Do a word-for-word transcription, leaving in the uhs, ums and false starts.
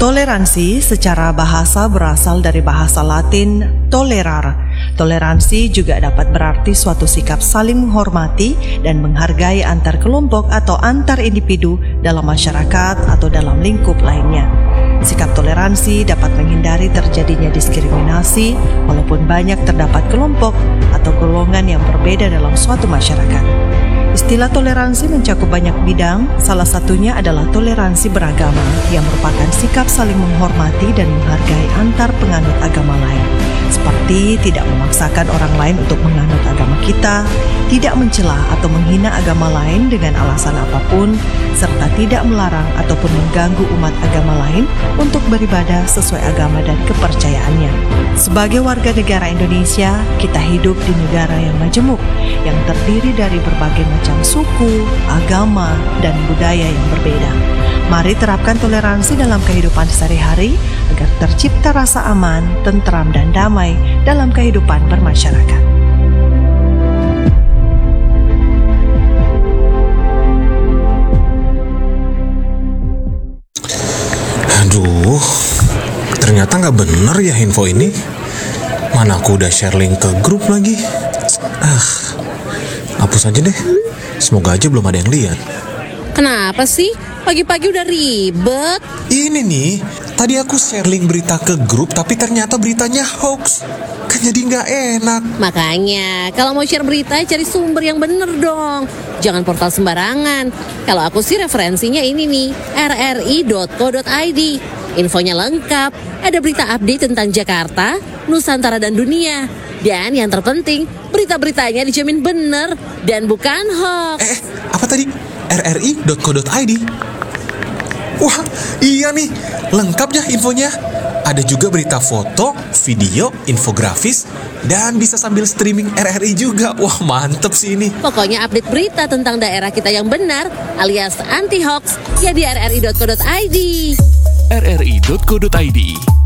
Toleransi secara bahasa berasal dari bahasa Latin tolerar. Toleransi juga dapat berarti suatu sikap saling menghormati dan menghargai antar kelompok atau antar individu dalam masyarakat atau dalam lingkup lainnya. Sikap toleransi dapat menghindari terjadinya diskriminasi walaupun banyak terdapat kelompok atau golongan yang berbeda dalam suatu masyarakat. Istilah toleransi mencakup banyak bidang, salah satunya adalah toleransi beragama yang merupakan sikap saling menghormati dan menghargai antar penganut agama lain. Seperti tidak memaksakan orang lain untuk menganut agama kita, tidak mencela atau menghina agama lain dengan alasan apapun, serta tidak melarang ataupun mengganggu umat agama lain untuk beribadah sesuai agama dan kepercayaannya. Sebagai warga negara Indonesia, kita hidup di negara yang majemuk, yang terdiri dari berbagai macam suku, agama, dan budaya yang berbeda. Mari terapkan toleransi dalam kehidupan sehari-hari agar tercipta rasa aman, tentram, dan damai dalam kehidupan bermasyarakat. Aduh, ternyata nggak bener ya info ini. Mana aku udah share link ke grup lagi. Ah, hapus aja deh. Semoga aja belum ada yang lihat. Kenapa sih? Pagi-pagi udah ribet. Ini nih, tadi aku share link berita ke grup, tapi ternyata beritanya hoax. Kan jadi nggak enak. Makanya, kalau mau share berita, cari sumber yang bener dong. Jangan portal sembarangan. Kalau aku sih referensinya ini nih, r r i dot co dot i d. Infonya lengkap, ada berita update tentang Jakarta, Nusantara, dan dunia. Dan yang terpenting, berita-beritanya dijamin bener dan bukan hoax. Eh, apa tadi? r r i dot co dot i d. Wah, iya nih, lengkap ya infonya. Ada juga berita foto, video, infografis, dan bisa sambil streaming R R I juga. Wah, mantep sih ini. Pokoknya update berita tentang daerah kita yang benar, alias anti-hoax, ya di r r i dot co dot i d. r r i dot co dot i d